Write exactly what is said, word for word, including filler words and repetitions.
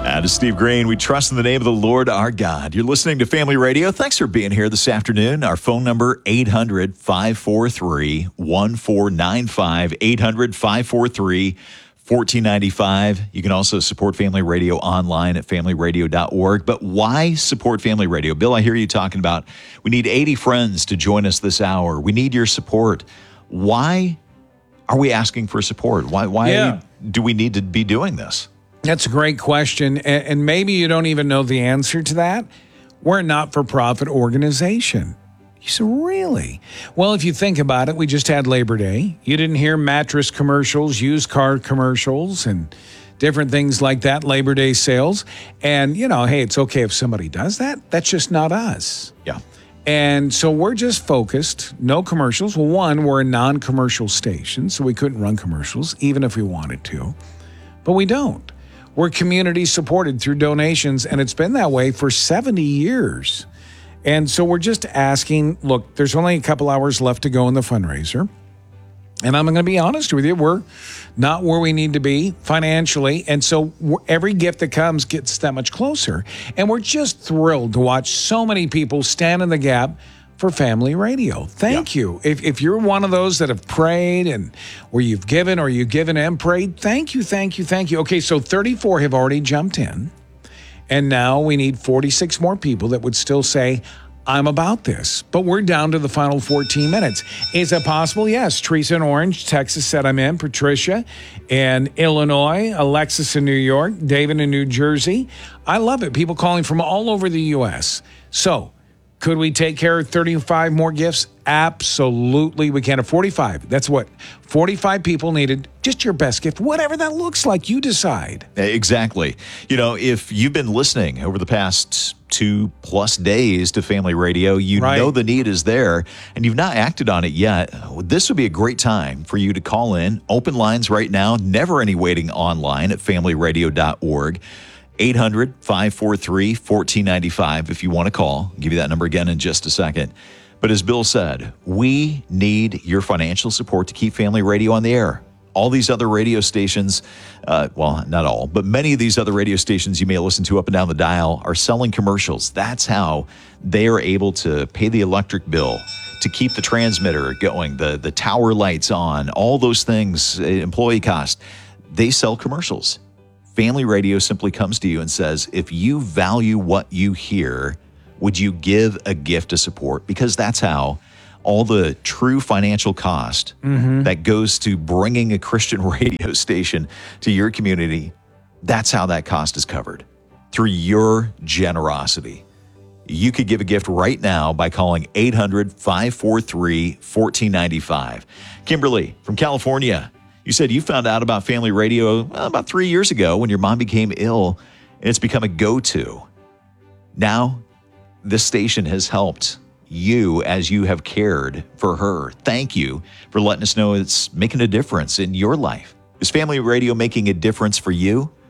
That is Steve Green. We trust in the name of the Lord our God. You're listening to Family Radio. Thanks for being here this afternoon. Our phone number, eight hundred, five four three, one four nine five, eight hundred, five four three, one four nine five. You can also support Family Radio online at family radio dot org. But why support Family Radio? Bill, I hear you talking about we need eighty friends to join us this hour. We need your support. Why are we asking for support? Why, why yeah. do we need to be doing this? That's a great question, and maybe you don't even know the answer to that. We're a not-for-profit organization. You said, really? Well, if you think about it, we just had Labor Day. You didn't hear mattress commercials, used car commercials, and different things like that, Labor Day sales. And, you know, hey, it's okay if somebody does that. That's just not us. Yeah. And so we're just focused, no commercials. Well, one, we're a non-commercial station, so we couldn't run commercials, even if we wanted to. But we don't. We're community supported through donations, and it's been that way for seventy years. And so we're just asking, look, there's only a couple hours left to go in the fundraiser. And I'm going to be honest with you, we're not where we need to be financially. And so every gift that comes gets that much closer. And we're just thrilled to watch so many people stand in the gap for Family Radio. Thank yeah. you. If if you're one of those that have prayed and or you've given or you've given and prayed, thank you, thank you, thank you. Okay, so thirty-four have already jumped in. And now we need forty-six more people that would still say, I'm about this. But we're down to the final fourteen minutes. Is it possible? Yes. Teresa in Orange, Texas said I'm in. Patricia in Illinois. Alexis in New York. David in New Jersey. I love it. People calling from all over the U S. So, could we take care of thirty-five more gifts? Absolutely, we can. At forty-five, that's what? forty-five people needed. Just your best gift, whatever that looks like, you decide. Exactly. You know, if you've been listening over the past two plus days to Family Radio, you right. know the need is there, and you've not acted on it yet. This would be a great time for you to call in. Open lines right now, never any waiting online at family radio dot org. eight hundred, five four three, one four nine five if you want to call. I'll give you that number again in just a second. But as Bill said, we need your financial support to keep Family Radio on the air. All these other radio stations, uh, well, not all, but many of these other radio stations you may listen to up and down the dial are selling commercials. That's how they are able to pay the electric bill, to keep the transmitter going, the, the tower lights on, all those things, employee cost. They sell commercials. Family Radio simply comes to you and says, if you value what you hear, would you give a gift of support? Because that's how all the true financial cost mm-hmm. that goes to bringing a Christian radio station to your community, that's how that cost is covered, through your generosity. You could give a gift right now by calling eight hundred, five four three, one four nine five. Kimberly from California, you said you found out about Family Radio well, about three years ago when your mom became ill, and it's become a go-to. Now, this station has helped you as you have cared for her. Thank you for letting us know it's making a difference in your life. Is Family Radio making a difference for you?